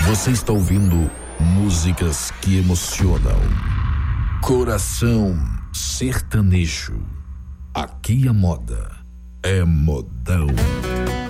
Você está ouvindo músicas que emocionam. Coração sertanejo. Aqui a moda é modão.